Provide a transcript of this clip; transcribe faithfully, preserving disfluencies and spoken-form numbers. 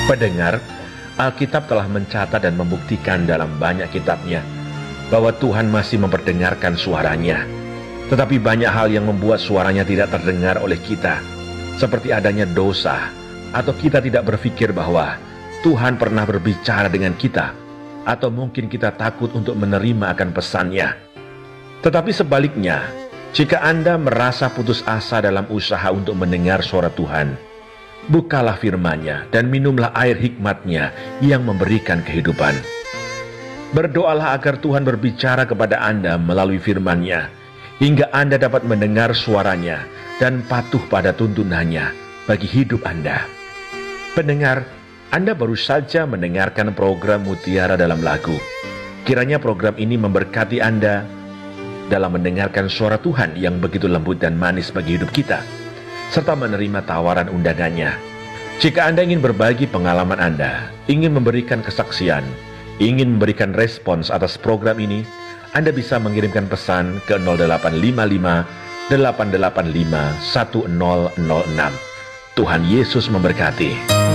Pendengar, Alkitab telah mencatat dan membuktikan dalam banyak kitabnya bahwa Tuhan masih memperdengarkan suaranya. Tetapi banyak hal yang membuat suaranya tidak terdengar oleh kita, seperti adanya dosa, atau kita tidak berpikir bahwa Tuhan pernah berbicara dengan kita, atau mungkin kita takut untuk menerima akan pesannya. Tetapi sebaliknya, jika Anda merasa putus asa dalam usaha untuk mendengar suara Tuhan, bukalah firman-Nya dan minumlah air hikmat-Nya yang memberikan kehidupan. Berdoalah agar Tuhan berbicara kepada Anda melalui firman-Nya, hingga Anda dapat mendengar suaranya dan patuh pada tuntunannya bagi hidup Anda. Pendengar, Anda baru saja mendengarkan program Mutiara dalam Lagu. Kiranya program ini memberkati Anda dalam mendengarkan suara Tuhan yang begitu lembut dan manis bagi hidup kita, serta menerima tawaran undangannya. Jika Anda ingin berbagi pengalaman Anda, ingin memberikan kesaksian, ingin memberikan respons atas program ini, Anda bisa mengirimkan pesan ke nol delapan lima lima delapan delapan lima satu nol nol enam. Tuhan Yesus memberkati.